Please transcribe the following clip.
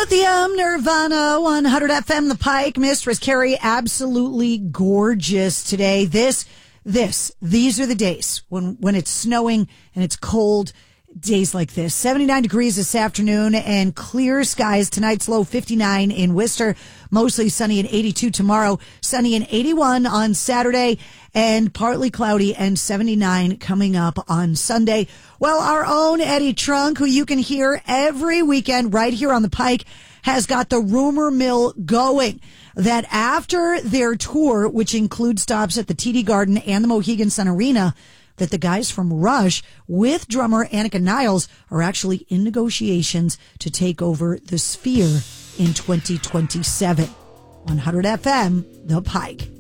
Lithium, Nirvana, 100 FM, The Pike. Mistress Carrie, absolutely gorgeous today. These are the days when it's snowing and it's cold. Days like this. 79 degrees this afternoon and clear skies. Tonight's low 59 in Worcester. Mostly sunny and 82 tomorrow. Sunny and 81 on Saturday and partly cloudy and 79 coming up on Sunday. Well, our own Eddie Trunk, who you can hear every weekend right here on the Pike, has got the rumor mill going that after their tour, which includes stops at the TD Garden and the Mohegan Sun Arena, that the guys from Rush with drummer Annika Niles are actually in negotiations to take over the Sphere in 2027. 100 FM, The Pike.